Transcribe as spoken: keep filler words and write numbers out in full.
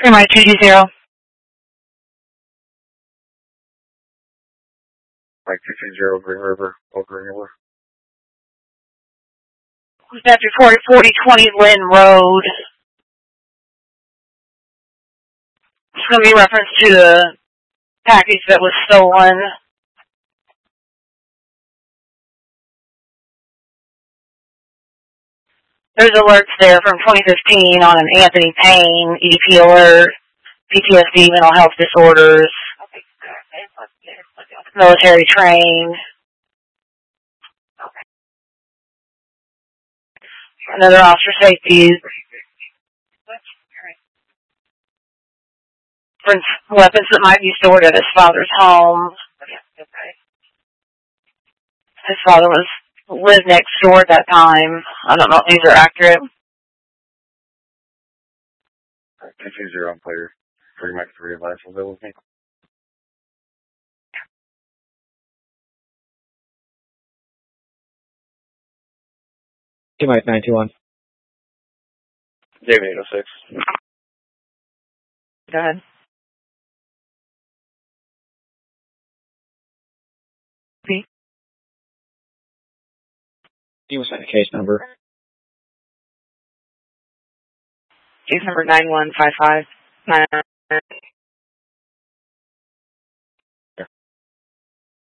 Mike two two zero. Mike two two zero, Green River, Oak Green River. That's reported forty twenty Lynn Road. It's going to be reference to the package that was stolen. There's alerts there from twenty fifteen on an Anthony Payne E D P alert, P T S D, mental health disorders, military trained. Another officer safety. Weapons that might be stored at his father's home. His father was lived next door at that time. I don't know if these are accurate. two two zero, I'm player. three Mike three, advice will go with me. two Mike nine two one. David eight oh six. Go ahead. P? Do you want the case number? Case number nine one five five nine.